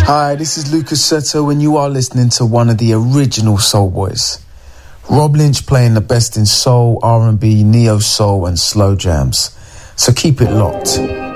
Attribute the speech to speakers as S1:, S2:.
S1: Hi, this is Lucas Seto, and you are listening to one of the original Soul Boys. Rob Lynch playing the best in soul, R&B, neo-soul, and slow jams. So keep it locked.